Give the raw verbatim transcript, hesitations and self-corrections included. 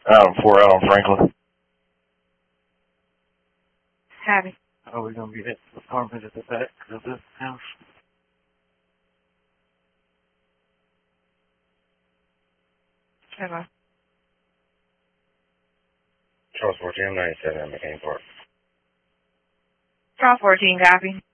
Out four out on Franklin. Happy. Are we going to be at the apartment at the back of the house? Okay. Charles fourteen, I'm ninety-seven at McCain Park. Charles fourteen, copy.